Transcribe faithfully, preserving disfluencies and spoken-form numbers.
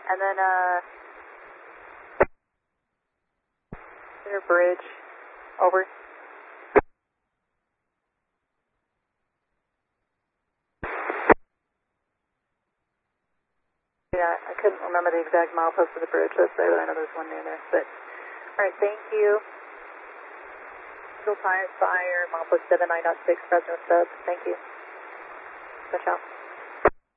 And then, uh, your bridge, over. Yeah, I couldn't remember the exact milepost of the bridge, that's there, but I know there's one near there. But, alright, thank you. Still Fire, Fire, milepost seven nine dot six, Fresno sub. Thank you. Watch out.